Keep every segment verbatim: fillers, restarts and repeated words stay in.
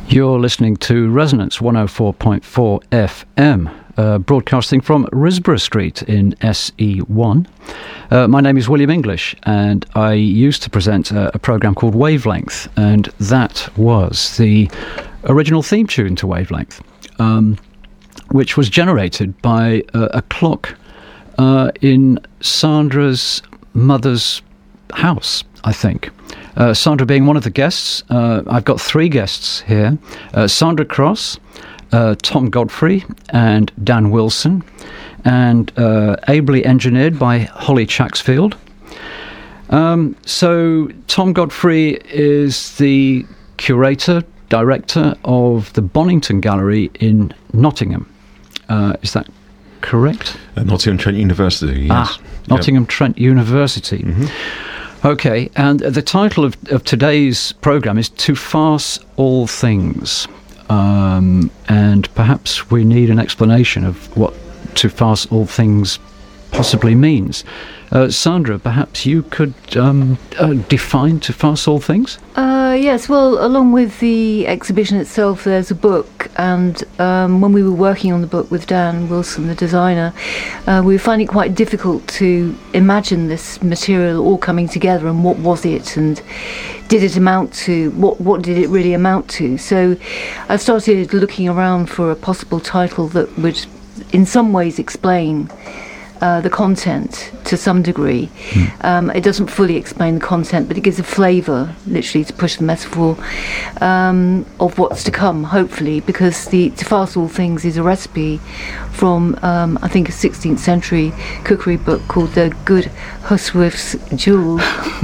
You're listening to Resonance one oh four point four F M, uh, broadcasting from Risborough Street in S E one. Uh, my name is William English, and I used to present a, a programme called Wavelength, and that was the original theme tune to Wavelength, um, which was generated by a, a clock uh, in Sandra's mother's house, I think. Uh, Sandra being one of the guests. uh, I've got three guests here. Uh, Sandra Cross, uh, Tom Godfrey and Dan Wilson, and uh, ably engineered by Holly Chaxfield. Um, so Tom Godfrey is the curator, director of the Bonington Gallery in Nottingham. Uh, is that correct? At Nottingham Trent University, yes. Ah, Nottingham yep. Trent University. Mm-hmm. Okay, and the title of, of today's programme is To Farce All Things. Um, and perhaps we need an explanation of what To Farce All Things possibly means. Uh, Sandra, perhaps you could um, uh, define To Farce All Things? Uh, yes, well, along with the exhibition itself, there's a book, and um, when we were working on the book with Dan Wilson, the designer, uh, we were finding it quite difficult to imagine this material all coming together, and what was it, and did it amount to, what, what did it really amount to? So I started looking around for a possible title that would in some ways explain Uh, the content to some degree. Mm. Um, it doesn't fully explain the content, but it gives a flavour, literally, to push the metaphor um, of what's to come, hopefully, because the To Farce All Things is a recipe from, um, I think, a sixteenth century cookery book called The Good Huswif's Jewel.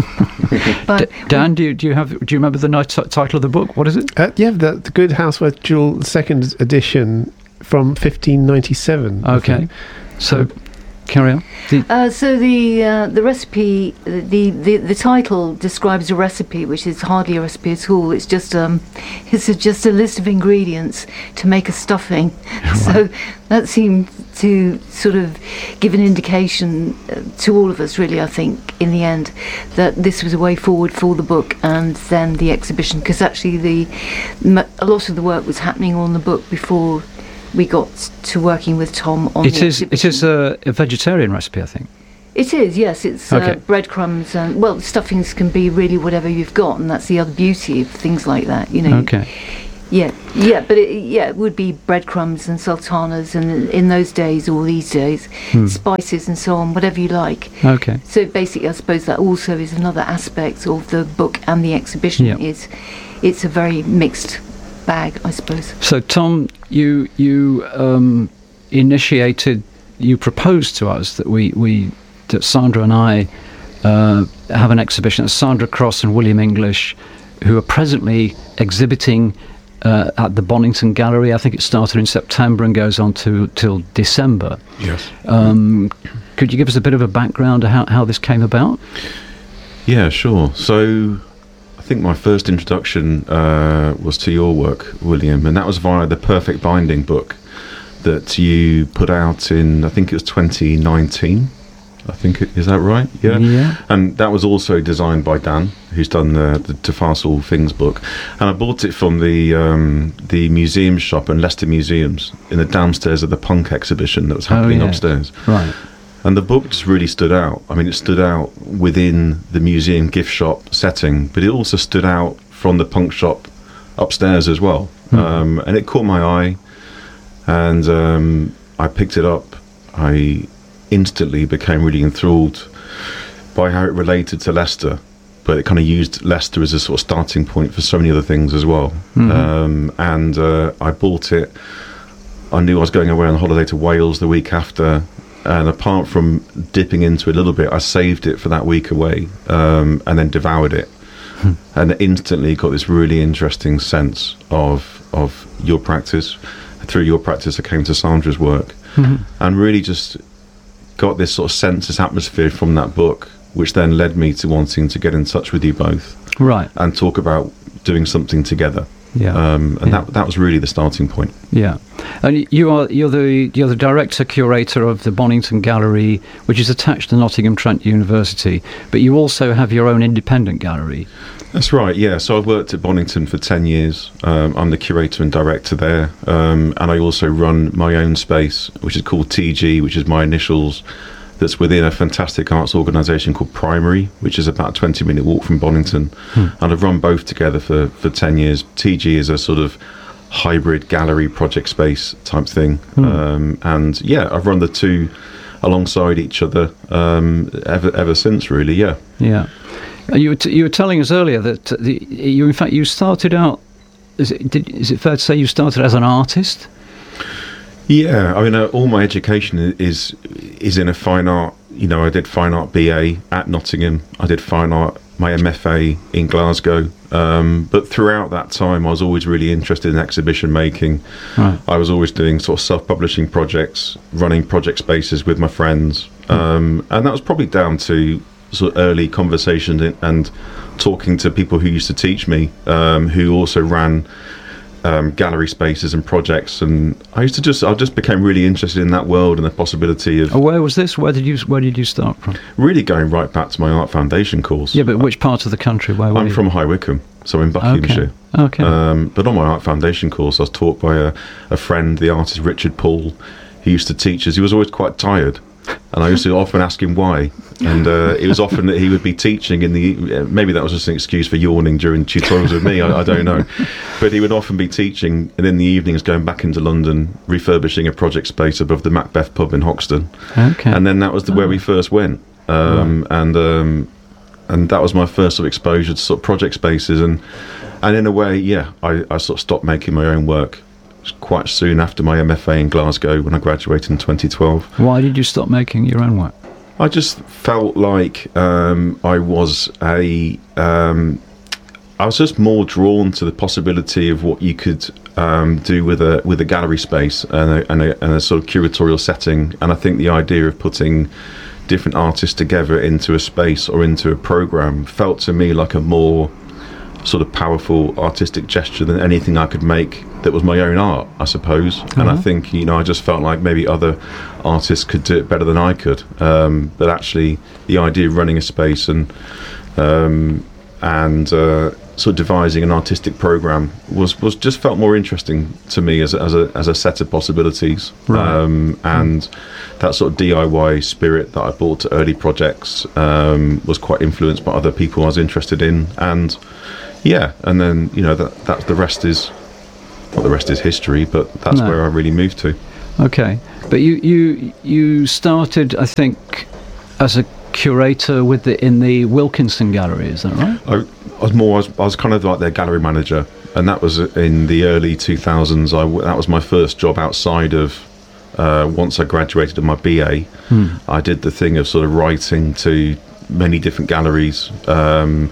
But D- Dan, do you, do you have do you remember the night t- title of the book? What is it? Uh, yeah, the, the Good Housewife Jewel, second edition from fifteen ninety-seven. Okay, so. Carry on. Uh, so the uh, the recipe, the, the the title describes a recipe, which is hardly a recipe at all. It's just um, it's a, just a list of ingredients to make a stuffing. Right. So that seemed to sort of give an indication uh, to all of us, really. I think in the end that this was a way forward for the book and then the exhibition, because actually the a lot of the work was happening on the book before we got to working with Tom on it the is exhibition. It is a, a vegetarian recipe, I think. It is, yes. It's okay. uh, breadcrumbs and, well, stuffings can be really whatever you've got, and that's the other beauty of things like that, you know. Okay. Yeah, yeah, but it, yeah, it would be breadcrumbs and sultanas, and in those days or these days, hmm. spices and so on, whatever you like. Okay. So basically, I suppose that also is another aspect of the book and the exhibition. Yep. is it's a very mixed bag, I suppose. So, Tom, you you um, initiated, you proposed to us that we, we that Sandra and I uh, have an exhibition. It's Sandra Cross and William English, who are presently exhibiting uh, at the Bonington Gallery. I think it started in September and goes on to till December. Yes. Um, could you give us a bit of a background to how, how this came about? Yeah, sure. So I think my first introduction uh, was to your work, William, and that was via the Perfect Binding book that you put out in, I think it was twenty nineteen. I think, it, is that right? Yeah. Yeah. And that was also designed by Dan, who's done the, the To Farce All Things book. And I bought it from the um, the museum shop in Leicester Museums in the downstairs of the punk exhibition that was happening oh, yeah. upstairs. Right. And the book just really stood out. I mean, it stood out within the museum gift shop setting, but it also stood out from the punk shop upstairs as well. Mm-hmm. Um, and it caught my eye, and um, I picked it up. I instantly became really enthralled by how it related to Leicester, but it kind of used Leicester as a sort of starting point for so many other things as well. Mm-hmm. Um, and uh, I bought it. I knew I was going away on holiday to Wales the week after. And apart from dipping into it a little bit, I saved it for that week away, um, and then devoured it, hmm. and instantly got this really interesting sense of of your practice. Through your practice, I came to Sandra's work, mm-hmm. and really just got this sort of sense, this atmosphere from that book, which then led me to wanting to get in touch with you both, right, and talk about doing something together. Yeah, um, and yeah. that that was really the starting point. Yeah, and you are you're the you're the director curator of the Bonington Gallery, which is attached to Nottingham Trent University, but you also have your own independent gallery. That's right, yeah. So I've worked at Bonington for ten years. Um, I'm the curator and director there. Um, and I also run my own space, which is called T G, which is my initials, that's within a fantastic arts organisation called Primary, which is about a twenty minute walk from Bonington. Hmm. And I've run both together for, for ten years. T G is a sort of hybrid gallery project space type thing. Hmm. Um, and yeah, I've run the two alongside each other um, ever ever since, really, yeah. Yeah. You were, t- you were telling us earlier that the, you, in fact, you started out, is it, did, is it fair to say you started as an artist? Yeah, I mean, uh, all my education is is in a fine art. You know, I did fine art B A at Nottingham. I did fine art, my M F A in Glasgow. Um, but throughout that time, I was always really interested in exhibition making. Right. I was always doing sort of self-publishing projects, running project spaces with my friends. Mm. Um, and that was probably down to sort of early conversations and, and talking to people who used to teach me, um, who also ran Um, gallery spaces and projects, and I used to just I just became really interested in that world and the possibility of. Oh, where was this? Where did you Where did you start from? Really going right back to my art foundation course. Yeah, but which part of the country? Where were I'm you? from High Wycombe, so in Buckinghamshire. Okay. okay. Um, but on my art foundation course, I was taught by a, a friend, the artist Richard Paul. He used to teach us. He was always quite tired, and I used to often ask him why. And uh, it was often that he would be teaching in the, uh, maybe that was just an excuse for yawning during tutorials with me, I, I don't know. But he would often be teaching, and in the evenings going back into London, refurbishing a project space above the Macbeth pub in Hoxton. Okay. And then that was the, where we first went. Um, right. And um, and that was my first sort of exposure to sort of project spaces. And, and in a way, yeah, I, I sort of stopped making my own work quite soon after my M F A in Glasgow when I graduated in twenty twelve. Why did you stop making your own work? I just felt like um, I was a, um, I was just more drawn to the possibility of what you could um, do with a with a gallery space and a, and, a, and a sort of curatorial setting. And I think the idea of putting different artists together into a space or into a program felt to me like a more sort of powerful artistic gesture than anything I could make that was my own art, I suppose. Uh-huh. And I think, you know, I just felt like maybe other artists could do it better than I could. Um, but actually, the idea of running a space and um, and uh, sort of devising an artistic program was, was just felt more interesting to me as a, as a as a set of possibilities. Right. Um, and mm. that sort of D I Y spirit that I brought to early projects um, was quite influenced by other people I was interested in. And yeah, and then, you know, that that the rest is, well, the rest is history, but that's no. where I really moved to. Okay, but you you you started, I think, as a curator with the in the Wilkinson Gallery, is that right? I, I was more, I was, I was kind of like their gallery manager, and that was in the early two thousands. I that was my first job outside of. Uh, once I graduated of my B A, hmm. I did the thing of sort of writing to many different galleries. Um,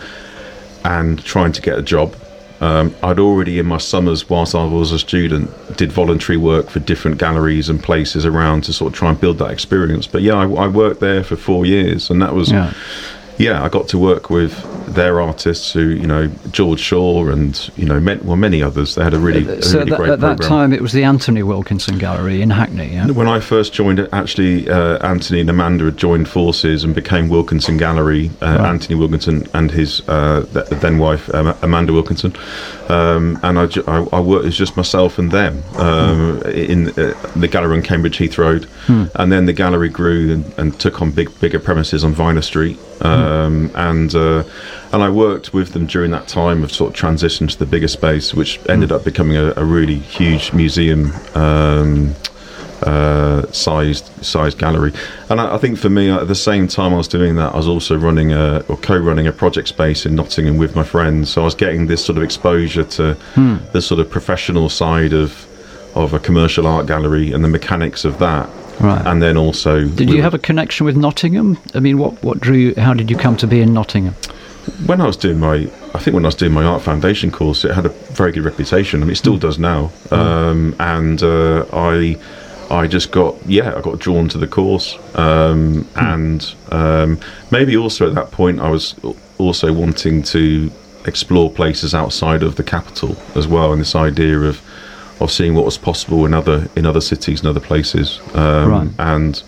and trying to get a job. Um, I'd already in my summers, whilst I was a student, did voluntary work for different galleries and places around to sort of try and build that experience. But yeah, I, I worked there for four years, and that was, yeah. yeah, I got to work with their artists who, you know, George Shaw and, you know, men, well, many others. They had a really, a so really that, great at program. that time, it was the Anthony Wilkinson Gallery in Hackney, yeah? When I first joined it, actually, uh, Anthony and Amanda had joined forces and became Wilkinson Gallery. Uh, right. Anthony Wilkinson and his uh, then wife, um, Amanda Wilkinson. Um, and I, I, I worked as just myself and them um, mm. in uh, the gallery on Cambridge Heath Road. Mm. And then the gallery grew and, and took on big, bigger premises on Viner Street. Um, mm. And uh, and I worked with them during that time of sort of transition to the bigger space, which ended mm. up becoming a, a really huge museum um, uh, sized sized gallery. And I, I think for me, at the same time I was doing that, I was also running a, or co-running a project space in Nottingham with my friends. So I was getting this sort of exposure to mm. the sort of professional side of of a commercial art gallery and the mechanics of that. Right. And then also, did you have a connection with Nottingham? I mean, what what drew you? How did you come to be in Nottingham? When I was doing my, I think when I was doing my art foundation course, it had a very good reputation. I mean, it still does now. Mm. Um, and uh, I, I just got, yeah, I got drawn to the course. Um, mm. And um, maybe also at that point, I was also wanting to explore places outside of the capital as well, and this idea of. of seeing what was possible in other in other cities and other places, um, right. and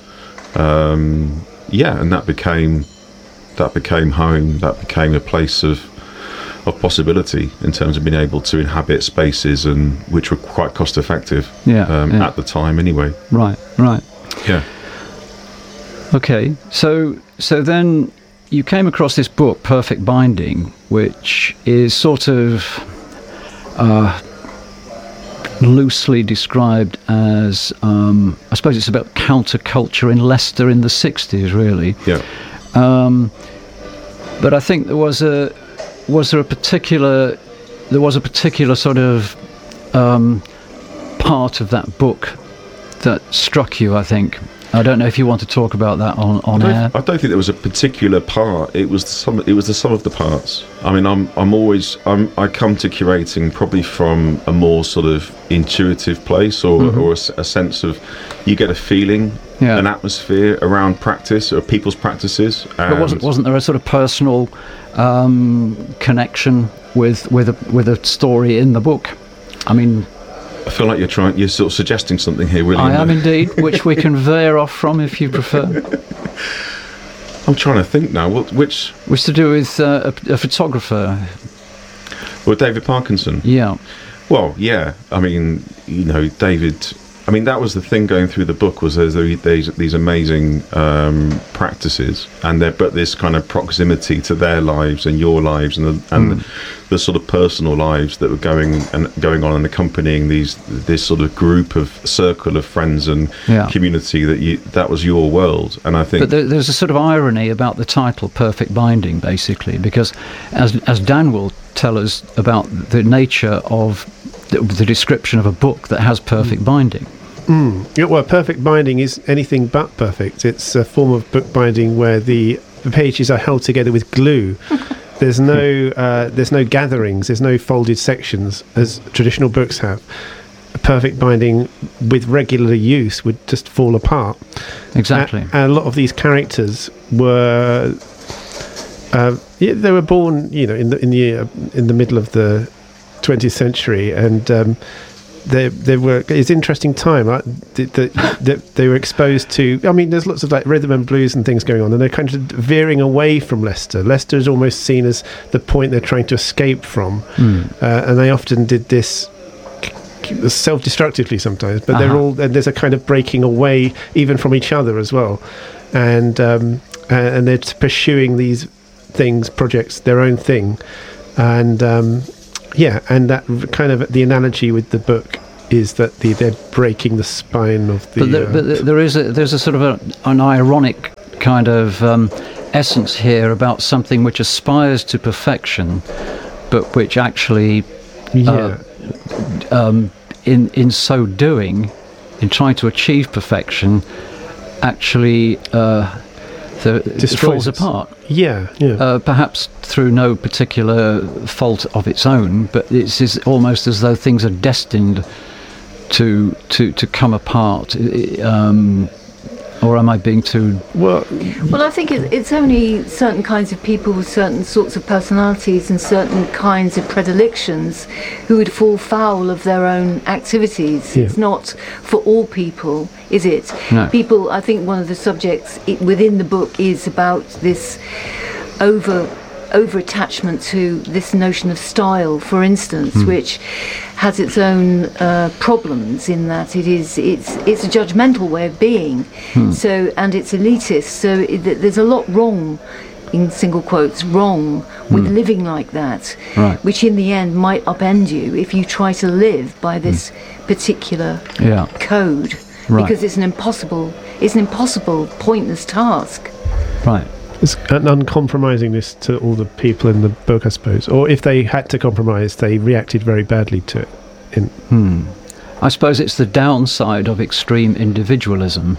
um, yeah, and that became that became home. That became a place of of possibility in terms of being able to inhabit spaces and which were quite cost effective Yeah, um, yeah. at the time anyway. Right, right. Yeah. Okay, so so then you came across this book, Perfect Binding, which is sort of uh, loosely described as, um, I suppose it's about counterculture in Leicester in the sixties, really. Yeah. Um, but I think there was a was there a particular there was a particular sort of um, part of that book that struck you, I think. I don't know if you want to talk about that on, on I air. don't, I don't think there was a particular part. It was the sum. It was the sum of the parts. I mean, I'm I'm always I'm I come to curating probably from a more sort of intuitive place, or Mm-hmm. or a, s- a sense of you get a feeling, Yeah. an atmosphere around practice or people's practices. But wasn't and- wasn't there a sort of personal um, connection with with a, with a story in the book? I mean, I feel like you're trying. You're sort of suggesting something here, William. I am indeed, which we can veer off from if you prefer. I'm trying to think now. What which? Was to do with uh, a, a photographer. Well, David Parkinson. Yeah. Well, yeah. I mean, you know, David. I mean, that was the thing going through the book, was there's these these amazing um, practices, and there, but this kind of proximity to their lives and your lives, and the, and Mm. the, the sort of personal lives that were going and going on and accompanying these this sort of group of circle of friends and Yeah. community that you that was your world, and I think. But there, there's a sort of irony about the title, Perfect Binding, basically, because as as Dan will tell us about the nature of the, the description of a book that has perfect binding. Mm. Yeah, well, perfect binding is anything but perfect. It's a form of book binding where the, the pages are held together with glue. There's no uh, there's no gatherings. There's no folded sections as traditional books have. A perfect binding with regular use would just fall apart. Exactly. A- and a lot of these characters were uh, yeah, they were born, you know, in the in the uh, in the middle of the twentieth century, and um, they they were it's an interesting time. Right? That the, the, they were exposed to. I mean, there's lots of like rhythm and blues and things going on, and they're kind of veering away from Leicester. Leicester is almost seen as the point they're trying to escape from, Mm. uh, and they often did this self-destructively sometimes. But they're Uh-huh. all and there's a kind of breaking away even from each other as well, and um, and they're pursuing these things, projects, their own thing, and. Um, Yeah, and that r- kind of the analogy with the book is that the, they're breaking the spine of the. But there, uh, but there- there is a, there's a sort of a, an ironic kind of um, essence here about something which aspires to perfection, but which actually, yeah, um, in in so doing, in trying to achieve perfection, actually uh, the, it Destroys falls it. apart. yeah, yeah. Uh, perhaps through no particular fault of its own, but it's, it's almost as though things are destined to to to come apart. I- Um, or am I being too? well, Well, I think it, it's only certain kinds of people with certain sorts of personalities and certain kinds of predilections who would fall foul of their own activities. Yeah. It's not for all people, is it? No. People, I think one of the subjects i within the book is about this over over attachment to this notion of style, for instance, which has its own uh, problems in that it is it's it's a judgmental way of being, so and it's elitist. So it, th- there's a lot wrong, in single quotes, wrong with living like that, Right. which in the end might upend you if you try to live by this particular Yeah. code, Right. because it's an impossible it's an impossible, pointless task. Right. it's an uncompromisingness to all the people in the book, I suppose. Or if they had to compromise, they reacted very badly to it. In, Hmm. I suppose it's the downside of extreme individualism.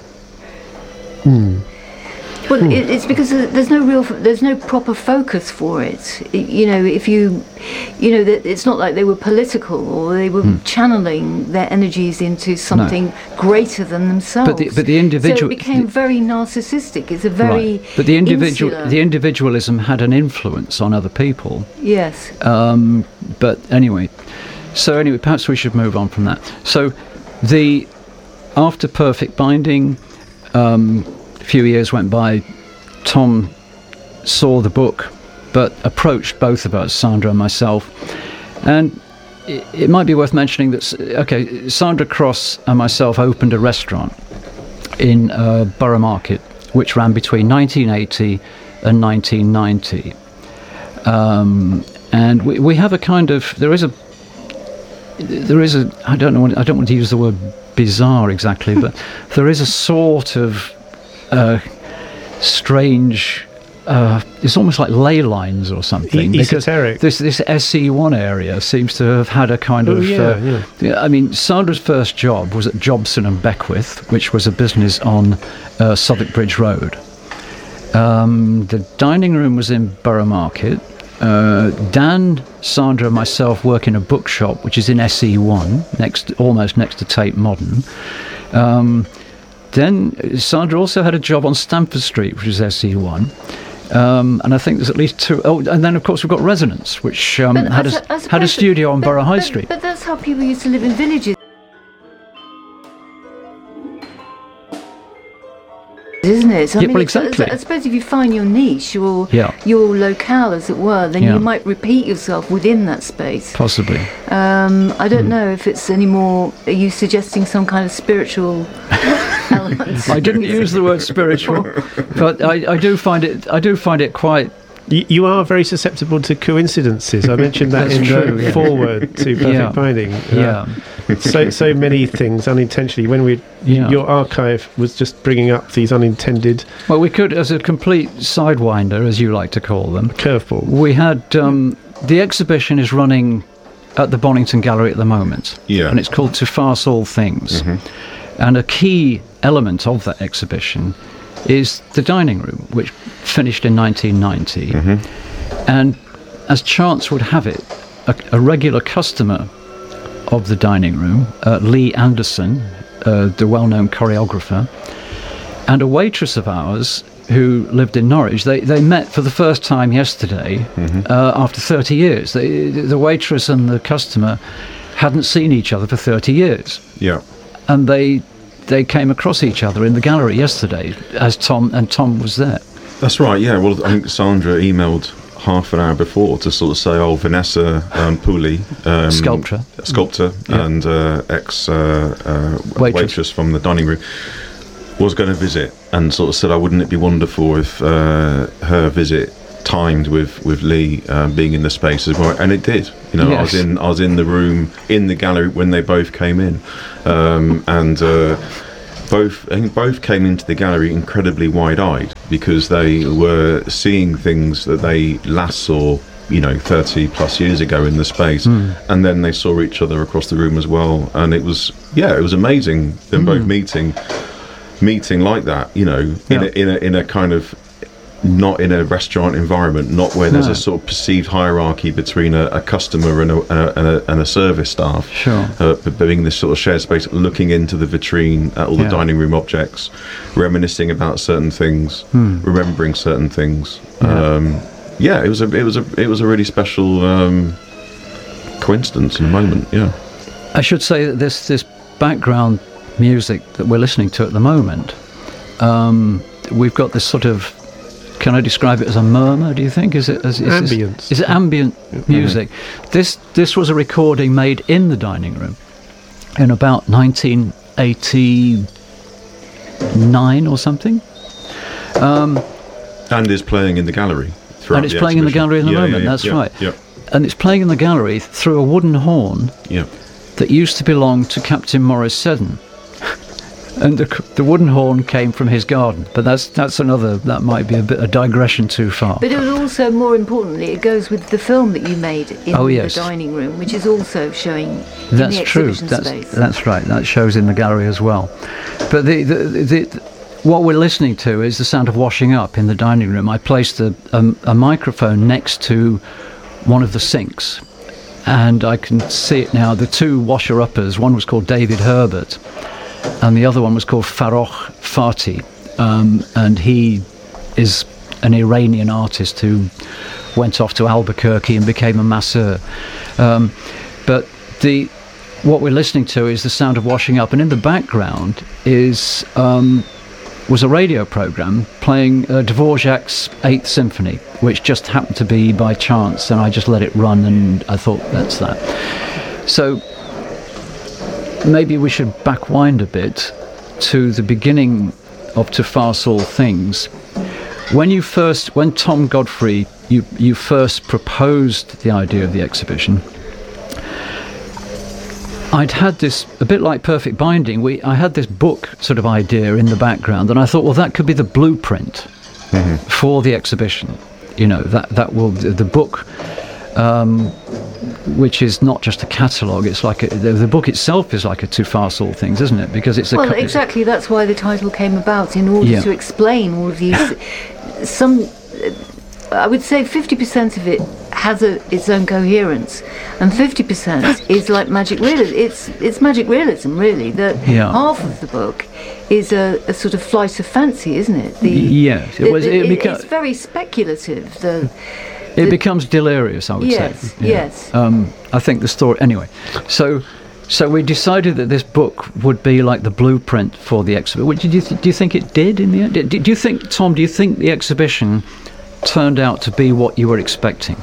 mm, Well, it, it's because there's no real, there's no proper focus for it. I- You know, if you, you know, that it's not like they were political or they were channeling their energies into something greater than themselves. But the- but the individual- so it became the- very narcissistic. It's a very Right. But the individual, insular- the individualism had an influence on other people. yes. Um, but anyway, so anyway, perhaps we should move on from that. So, the after Perfect Binding, um, a few years went by. Tom saw the book but approached both of us, Sandra and myself. And it, it might be worth mentioning that, okay, Sandra Cross and myself opened a restaurant in uh, Borough Market, which ran between nineteen eighty and nineteen ninety. Um, and we, we have a kind of, there is a, there is a, I don't know, I don't want to use the word bizarre exactly, but there is a sort of uh, strange, uh, it's almost like ley lines or something. E- esoteric. This this S E one area seems to have had a kind Oh, of, yeah, uh, yeah. yeah, I mean, Sandra's first job was at Jobson and Beckwith, which was a business on uh, Southwark Bridge Road. Um, the dining room was in Borough Market. Uh, Dan, Sandra and myself work in a bookshop which is in S E one, next, almost next to Tate Modern. Um, then Sandra also had a job on Stamford Street, which is S E one. Um, and I think there's at least two. Oh, and then of course we've got Resonance, which um, But had, I a, su- I had a suppose- studio on but- Borough High but- Street. But that's how people used to live in villages. Isn't it? So, I Yeah, mean, well, it's- it's- exactly. I suppose if you find your niche or Yeah. your locale, as it were, then Yeah. you might repeat yourself within that space. Possibly. Um, I Hmm. don't know if it's any more. Are you suggesting some kind of spiritual element? I didn't use the word spiritual, but I, I do find it. I do find it quite. You, you are very susceptible to coincidences. I mentioned that That's in true, the yeah. foreword to Perfect Yeah. Binding. Uh, Yeah. so so many things unintentionally. When we, Yeah. your archive was just bringing up these unintended Well, we could, as a complete sidewinder, as you like to call them. curveballs. We had um, the exhibition is running at the Bonington Gallery at the moment, Yeah. and it's called To Farce All Things. Mhm. And a key element of that exhibition is the dining room, which finished in nineteen ninety. Mhm. And as chance would have it, a, a regular customer of the dining room, uh, Lee Anderson, uh, the well-known choreographer, and a waitress of ours who lived in Norwich, they, they met for the first time yesterday uh, after thirty years. They, the waitress and the customer hadn't seen each other for thirty years. Yeah. And they they came across each other in the gallery yesterday as Tom, and Tom was there. That's right, yeah. Well, I think Sandra emailed half an hour before to sort of say, oh, Vanessa um, Pooley, um, Sculptor. sculptor Yeah. and uh, ex uh, uh, Waitress. waitress. from the dining room, was going to visit, and sort of said, oh, wouldn't it be wonderful if uh, her visit timed with with Lee um, being in the space as well? And it did. You know, I was Yes. in I was in the room in the gallery when they both came in, um, and. Uh, Both, I think both came into the gallery incredibly wide-eyed because they were seeing things that they last saw, you know, thirty plus years ago in the space, and then they saw each other across the room as well, and it was, yeah, it was amazing them both meeting, meeting like that, you know, in Yeah. a, in a in a kind of not in a restaurant environment, not where there's No. a sort of perceived hierarchy between a, a customer and a, and a, and a, and a service staff. Sure. Uh, but being this sort of shared space, looking into the vitrine at all Yeah. the dining room objects, reminiscing about certain things, remembering certain things. Yeah. Um, yeah, it was a it was a it was a really special um, coincidence and moment. Yeah. I should say that this this background music that we're listening to at the moment, um, we've got this sort of. Can I describe it as a murmur? Do you think is it is, is Ambience. This, is it ambient music? This this was a recording made in the dining room in about nineteen eighty-nine or something. And is playing in the gallery. throughout And it's the playing in the exhibition. gallery in the Yeah, moment, yeah, that's yeah, right. Yeah. And it's playing in the gallery through a wooden horn Yeah. that used to belong to Captain Maurice Seddon. And the, the wooden horn came from his garden, but that's that's another. That might be a bit a digression too far. But it was also, more importantly, it goes with the film that you made in Oh, yes. the dining room, which is also showing That's in the true. exhibition That's space. that's right. That shows in the gallery as well. But the, the, the, the what we're listening to is the sound of washing up in the dining room. I placed a, a, a microphone next to one of the sinks, and I can see it now. The two washer-uppers. One was called David Herbert, and the other one was called Farrokh Fatih, um, and he is an Iranian artist who went off to Albuquerque and became a masseur. Um, but the what we're listening to is the sound of washing up, and in the background is um, was a radio program playing uh, Dvorak's Eighth Symphony, which just happened to be by chance, and I just let it run, and I thought, that's that. So maybe we should backwind a bit to the beginning of To Farce All Things. When you first, when Tom Godfrey, you, you first proposed the idea of the exhibition, I'd had this, a bit like Perfect Binding, we I had this book sort of idea in the background, and I thought, well, that could be the blueprint mm-hmm. for the exhibition. You know, that, that will, the, the book, um, which is not just a catalogue, it's like, a, the, the book itself is like a To Farce All Things, isn't it? Because it's a... Well, exactly, that's why the title came about, in order yeah. to explain all of these, some... I would say fifty percent of it has a, its own coherence, and fifty percent is like magic realism. It's it's magic realism, really. The yeah. half of the book is a, a sort of flight of fancy, isn't it? The, yes, it was. The, it it, beca- it's very speculative. The, it the becomes delirious, I would yes, say. Yes, yes. Um, I think the story. Anyway, so. So we decided that this book would be like the blueprint for the exhibition. Which, do you th- do you think it did in the end? Do, do you think, Tom? Do you think the exhibition turned out to be what you were expecting?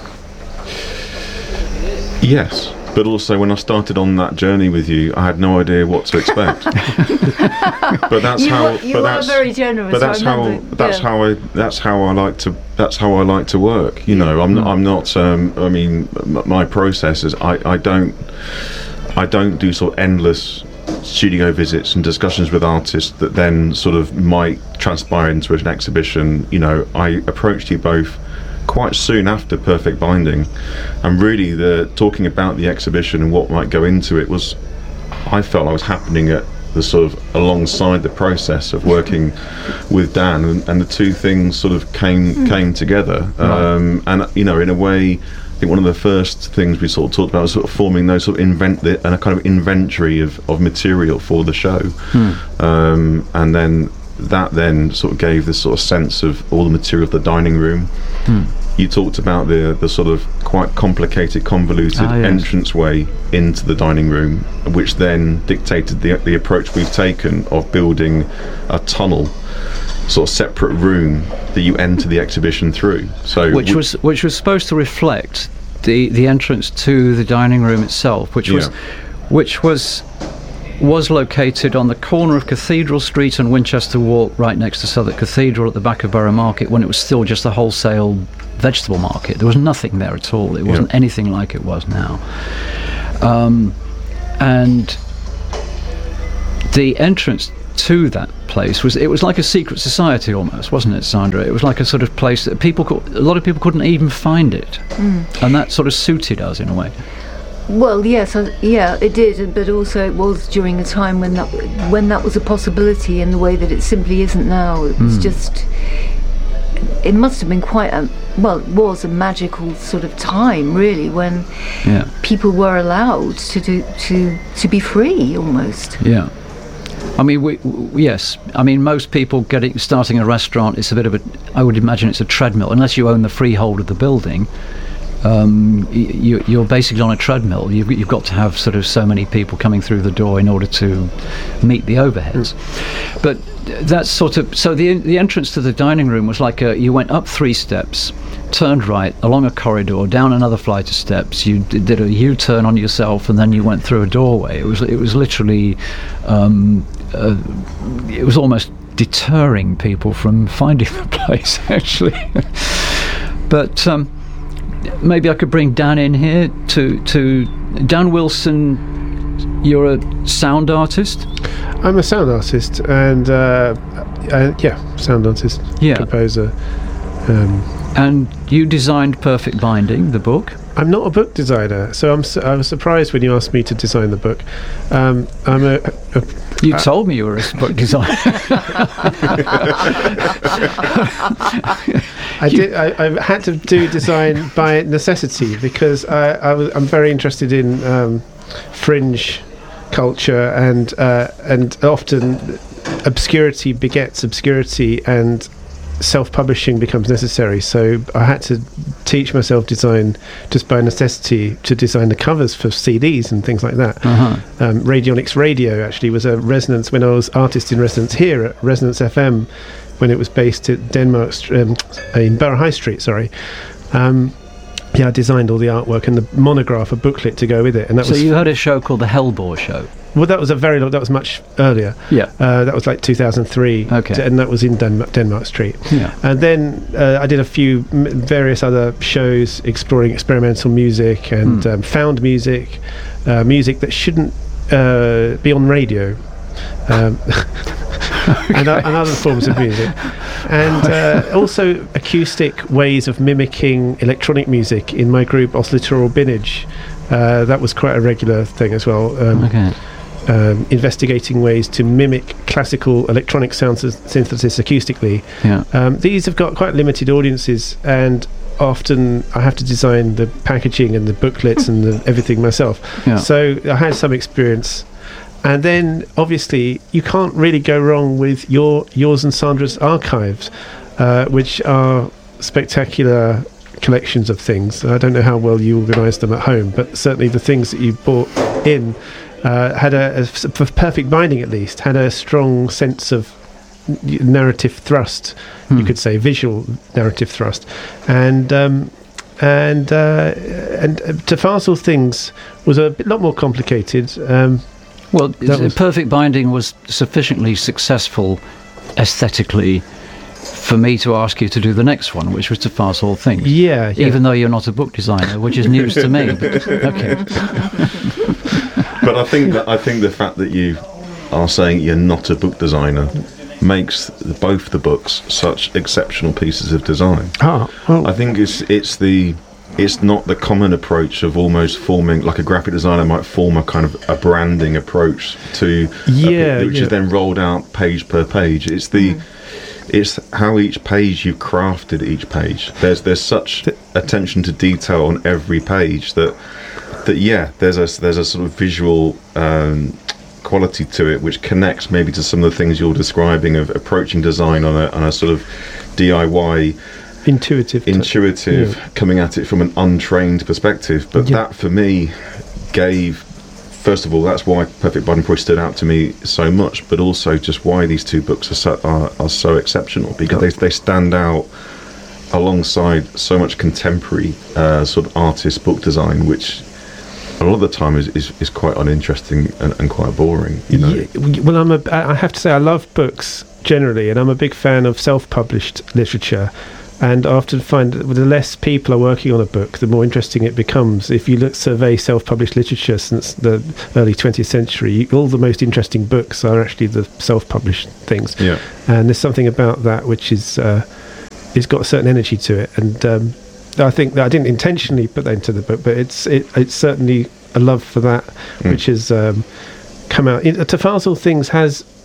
Yes, but also when I started on that journey with you, I had no idea what to expect. But that's you how. Were, you but were that's, very generous. But that's I how. remember. That's yeah. how I. That's how I like to. That's how I like to work. You know, I'm. Mm. I'm not. Um, I mean, m- my process is. I. I don't. I don't do sort of endless studio visits and discussions with artists that then sort of might transpire into an exhibition. You know, I approached you both quite soon after Perfect Binding, and really the talking about the exhibition and what might go into it was, I felt I was happening at the sort of alongside the process of working with Dan, and, and the two things sort of came mm. came together. Right. Um, and you know, in a way, I think one of the first things we sort of talked about was sort of forming those sort of invent the, and a kind of inventory of, of material for the show, mm. um, and then that then sort of gave this sort of sense of all the material of the dining room. Mm. You talked about the the sort of quite complicated, convoluted ah, yes. entranceway into the dining room, which then dictated the the approach we've taken of building a tunnel, sort of separate room that you enter the exhibition through. So which w- was which was supposed to reflect the the entrance to the dining room itself, which was yeah. which was was located on the corner of Cathedral Street and Winchester Walk, right next to Southwark Cathedral, at the back of Borough Market, when it was still just a wholesale vegetable market. There was nothing there at all. It wasn't yeah. anything like it was now. Um, and the entrance to that place was, it was like a secret society almost, wasn't it, Sandra? It was like a sort of place that people could, a lot of people couldn't even find it. Mm. And that sort of suited us in a way. Well, yes, uh, yeah, it did, but also it was during a time when that when that was a possibility in the way that it simply isn't now. It was mm. just, it must have been quite a, well, it was a magical sort of time, really, when yeah. people were allowed to do to to be free almost. Yeah. I mean, we, we, yes. I mean, most people getting starting a restaurant, it's a bit of a, I would imagine it's a treadmill, unless you own the freehold of the building. Um, you, you're basically on a treadmill. You've, you've got to have sort of so many people coming through the door in order to meet the overheads. Mm. But that's sort of, so the the entrance to the dining room was like a, you went up three steps, turned right, along a corridor, down another flight of steps. You d- did a U-turn on yourself, and then you went through a doorway. It was it was literally, um, uh, it was almost deterring people from finding the place, actually. But um, maybe I could bring Dan in here to to Dan Wilson. You're a sound artist. I'm a sound artist, and uh, uh, yeah, sound artist, yeah. composer. Um, and you designed Perfect Binding, the book. I'm not a book designer, so I'm su- I was surprised when you asked me to design the book. Um, I'm a, a You uh, told me you were a book designer. I did. I, I had to do design by necessity because I, I was. I'm very interested in um, fringe culture, and uh, and often obscurity begets obscurity, and self-publishing becomes necessary. So I had to teach myself design just by necessity to design the covers for C Ds and things like that. Uh-huh. Um, Radionics Radio actually was a resonance when I was artist in residence here at Resonance F M, when it was based at Denmark um, in Borough High Street. Sorry. Um, yeah, I designed all the artwork and the monograph, a booklet to go with it. And that so was you had a show called the Hellbore Show. Well, that was a very long. That was much earlier. Yeah. Uh, that was like two thousand three. Okay. And that was in Denmark, Denmark Street. Yeah. And then uh, I did a few m- various other shows exploring experimental music and Mm. um, found music, uh, music that shouldn't uh, be on radio. Um, and, uh, and other forms of music, and uh, also acoustic ways of mimicking electronic music in my group Oscillator Binage. Uh, that was quite a regular thing as well. Um, Okay. um, investigating ways to mimic classical electronic sound sys- synthesis acoustically. Yeah. Um, these have got quite limited audiences, and often I have to design the packaging and the booklets and the, everything myself. Yeah. So I had some experience. And then, obviously, you can't really go wrong with your yours and Sandra's archives, uh, which are spectacular collections of things. I don't know how well you organised them at home, but certainly the things that you brought in uh, had a, a, for perfect binding at least, had a strong sense of n- narrative thrust, Hmm. you could say, visual narrative thrust. And... Um, and uh, and uh, Tafazal Things was a bit, lot more complicated. Um, Well, That was- Perfect Binding was sufficiently successful aesthetically for me to ask you to do the next one, which was To Farce All Things. yeah, yeah. Even though you're not a book designer, which is news to me. But, okay. But I think that I think the fact that you are saying you're not a book designer makes the, both the books such exceptional pieces of design. Ah, well, I think it's it's the it's not the common approach of almost forming, like a graphic designer might form a kind of a branding approach to a Yeah, bit, which yeah. is then rolled out page per page. It's the it's how each page you crafted each page. There's there's such attention to detail on every page that that yeah, there's a there's a sort of visual um, quality to it which connects maybe to some of the things you're describing of approaching design on a on a sort of D I Y. intuitive. intuitive, yeah. coming at it from an untrained perspective. But Yeah. that for me gave, first of all, that's why Perfect Binding probably stood out to me so much, but also just why these two books are so, are, are so exceptional, because they, they stand out alongside so much contemporary uh, sort of artist book design, which a lot of the time is, is, is quite uninteresting and, and quite boring, you know. Yeah, w- well, I'm a, I have to say I love books generally, and I'm a big fan of self-published literature. And I often find that the less people are working on a book, the more interesting it becomes. If you look survey self-published literature since the early twentieth century, you, all the most interesting books are actually the self-published things. Yeah. And there's something about that which is uh, it's got a certain energy to it. And um, I think that I didn't intentionally put that into the book, but it's it, it's certainly a love for that, Mm. which has um, come out. It, Tafazal Things has